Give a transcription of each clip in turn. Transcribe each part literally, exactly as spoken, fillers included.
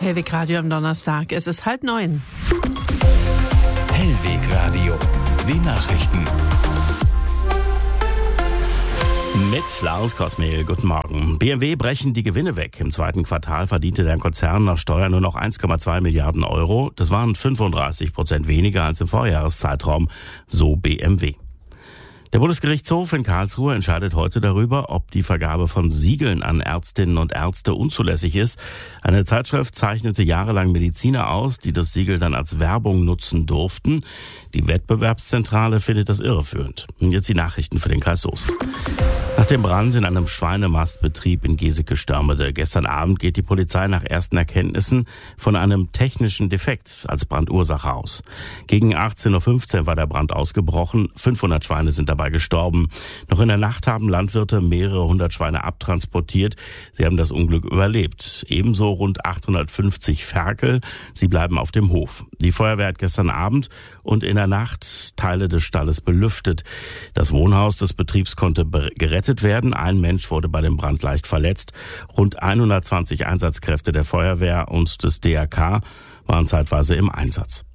Hellweg Radio am Donnerstag. Es ist halb neun. Hellweg Radio. Die Nachrichten. Mit Lars Kosmehl, guten Morgen. B M W brechen die Gewinne weg. Im zweiten Quartal verdiente der Konzern nach Steuern nur noch eins Komma zwei Milliarden Euro. Das waren fünfunddreißig Prozent weniger als im Vorjahreszeitraum, so B M W. Der Bundesgerichtshof in Karlsruhe entscheidet heute darüber, ob die Vergabe von Siegeln an Ärztinnen und Ärzte unzulässig ist. Eine Zeitschrift zeichnete jahrelang Mediziner aus, die das Siegel dann als Werbung nutzen durften. Die Wettbewerbszentrale findet das irreführend. Und jetzt die Nachrichten für den Kreis Soest. Nach dem Brand in einem Schweinemastbetrieb in Geseke-Störmede gestern Abend geht die Polizei nach ersten Erkenntnissen von einem technischen Defekt als Brandursache aus. Gegen achtzehn Uhr fünfzehn war der Brand ausgebrochen, fünfhundert Schweine sind dabei gestorben. Noch in der Nacht haben Landwirte mehrere hundert Schweine abtransportiert. Sie haben das Unglück überlebt. Ebenso rund achthundertfünfzig Ferkel. Sie bleiben auf dem Hof. Die Feuerwehr hat gestern Abend und in der Nacht Teile des Stalles belüftet. Das Wohnhaus des Betriebs konnte gerettet werden. Ein Mensch wurde bei dem Brand leicht verletzt. Rund hundertzwanzig Einsatzkräfte der Feuerwehr und des D R K waren zeitweise im Einsatz.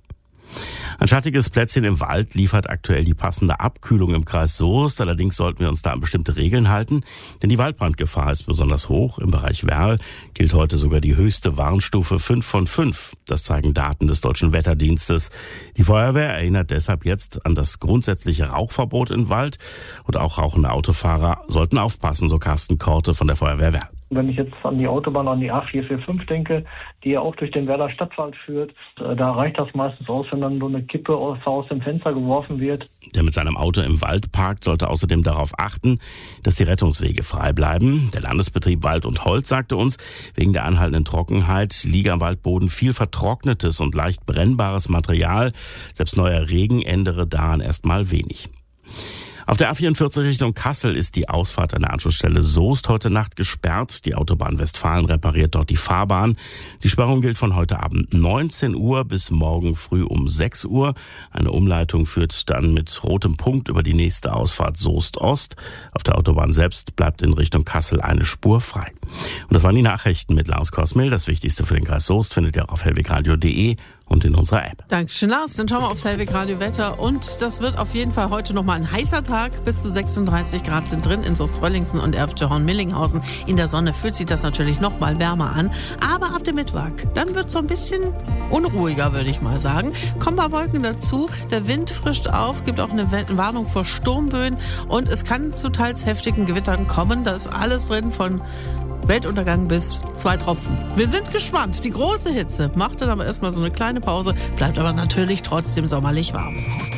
Ein schattiges Plätzchen im Wald liefert aktuell die passende Abkühlung im Kreis Soest. Allerdings sollten wir uns da an bestimmte Regeln halten, denn die Waldbrandgefahr ist besonders hoch. Im Bereich Werl gilt heute sogar die höchste Warnstufe fünf von fünf. Das zeigen Daten des Deutschen Wetterdienstes. Die Feuerwehr erinnert deshalb jetzt an das grundsätzliche Rauchverbot im Wald. Und auch rauchende Autofahrer sollten aufpassen, so Carsten Korte von der Feuerwehr Werl. Wenn ich jetzt an die Autobahn, an die A vier vier fünf denke, die ja auch durch den Werler Stadtwald führt, da reicht das meistens aus, wenn dann so eine Kippe aus, aus dem Fenster geworfen wird. Der mit seinem Auto im Wald parkt, sollte außerdem darauf achten, dass die Rettungswege frei bleiben. Der Landesbetrieb Wald und Holz sagte uns, wegen der anhaltenden Trockenheit liege am Waldboden viel vertrocknetes und leicht brennbares Material. Selbst neuer Regen ändere daran erstmal wenig. Auf der A vierundvierzig Richtung Kassel ist die Ausfahrt an der Anschlussstelle Soest heute Nacht gesperrt. Die Autobahn Westfalen repariert dort die Fahrbahn. Die Sperrung gilt von heute Abend neunzehn Uhr bis morgen früh um sechs Uhr. Eine Umleitung führt dann mit rotem Punkt über die nächste Ausfahrt Soest Ost. Auf der Autobahn selbst bleibt in Richtung Kassel eine Spur frei. Und das waren die Nachrichten mit Lars Kosmehl. Das Wichtigste für den Kreis Soest findet ihr auch auf hellwegradio punkt de und in unserer App. Dankeschön, Lars. Dann schauen wir aufs Hellweg Radio Wetter. Und das wird auf jeden Fall heute nochmal ein heißer Tag. Bis zu sechsunddreißig Grad sind drin in Soest-Rölingsen und Erftehorn-Millinghausen. In der Sonne fühlt sich das natürlich nochmal wärmer an. Aber ab dem Mittwoch, dann wird es so ein bisschen unruhiger, würde ich mal sagen. Kommen ein paar Wolken dazu. Der Wind frischt auf, gibt auch eine Warnung vor Sturmböen. Und es kann zu teils heftigen Gewittern kommen. Da ist alles drin von Weltuntergang bis zwei Tropfen. Wir sind gespannt. Die große Hitze macht dann aber erstmal so eine kleine Pause, bleibt aber natürlich trotzdem sommerlich warm.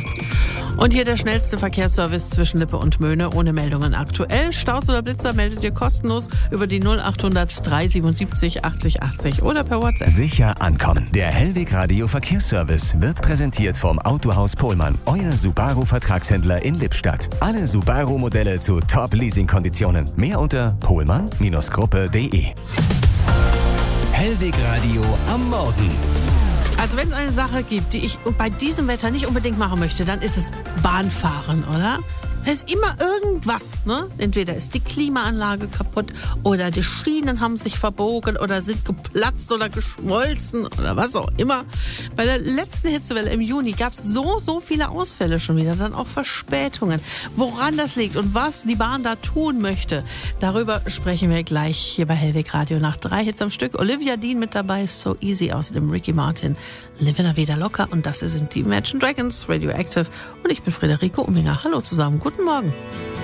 Und hier der schnellste Verkehrsservice zwischen Lippe und Möhne ohne Meldungen aktuell. Staus oder Blitzer meldet ihr kostenlos über die null achthundert drei siebenundsiebzig achtzig achtzig oder per WhatsApp. Sicher ankommen. Der Hellweg Radio Verkehrsservice wird präsentiert vom Autohaus Pohlmann, euer Subaru-Vertragshändler in Lippstadt. Alle Subaru-Modelle zu Top-Leasing-Konditionen. Mehr unter pohlmann Gruppe punkt de. Hellweg Radio am Morgen. Also wenn es eine Sache gibt, die ich bei diesem Wetter nicht unbedingt machen möchte, dann ist es Bahnfahren, oder? Da ist immer irgendwas, ne? Entweder ist die Klimaanlage kaputt oder die Schienen haben sich verbogen oder sind geplatzt oder geschmolzen oder was auch immer. Bei der letzten Hitzewelle im Juni gab es so, so viele Ausfälle schon wieder, dann auch Verspätungen. Woran das liegt und was die Bahn da tun möchte, darüber sprechen wir gleich hier bei Hellweg Radio nach drei Hits am Stück. Olivia Dean mit dabei, So Easy aus dem Ricky Martin, Livin' wieder locker und das sind die Imagine Dragons, Radioactive und ich bin Friederike Umminger. Hallo zusammen. Guten Morgen.